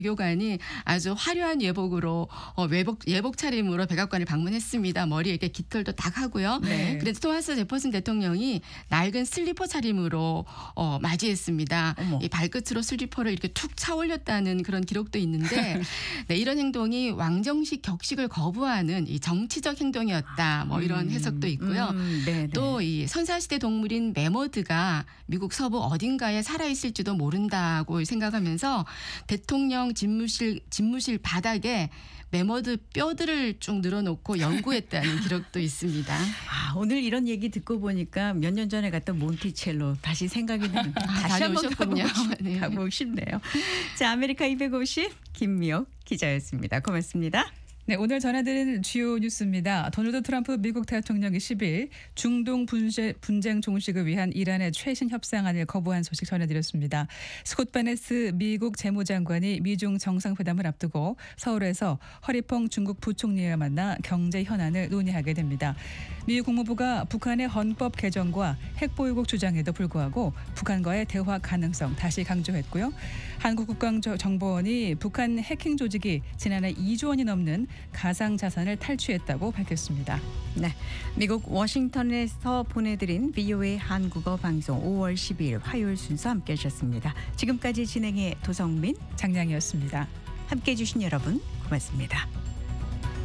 외교관이 아주 화려한 예복으로 예복 차림으로 백악관을 방문했습니다. 머리에 이렇게 깃털도 딱 하고요. 네. 그래서 토마스 제퍼슨 대통령이 낡은 슬리퍼 차림으로 맞이했습니다. 어머. 이 발끝으로 슬리퍼를 이렇게 툭 차올렸다는 그런 기록도 있는데 네, 이런 행동이 왕정식 격식을 거부하는 이 정치적 행동이었다. 뭐 이런 해석도 있고요. 네, 네. 또 이 선사시대 동물인 매머드가 미국 서부 어딘가에 살아있을지도 모른다고 생각하면서 대통령 집무실 바닥에 매머드 뼈들을 쭉 늘어놓고 연구했다는 기록도 있습니다. 아, 오늘 이런 얘기 듣고 보니까 몇 년 전에 갔던 몬티첼로 다시 생각이 나는 다시 한번 다녀오셨군요. 네. 가보고 싶네요. 자, 아메리카 250 김미옥 기자였습니다. 고맙습니다. 네, 오늘 전해드린 주요 뉴스입니다. 도널드 트럼프 미국 대통령이 10일 중동 분쟁 종식을 위한 이란의 최신 협상안을 거부한 소식 전해드렸습니다. 스콧 베네스 미국 재무장관이 미중 정상회담을 앞두고 서울에서 허리펑 중국 부총리와 만나 경제 현안을 논의하게 됩니다. 미 국무부가 북한의 헌법 개정과 핵보유국 주장에도 불구하고 북한과의 대화 가능성 다시 강조했고요. 한국국방정보원이 북한 해킹 조직이 지난해 2조 원이 넘는 가상 자산을 탈취했다고 밝혔습니다. 네, 미국 워싱턴에서 보내드린 VOA 한국어 방송 5월 12일 화요일 순서 함께하셨습니다. 지금까지 진행의 도성민, 장량이었습니다. 함께해 주신 여러분 고맙습니다.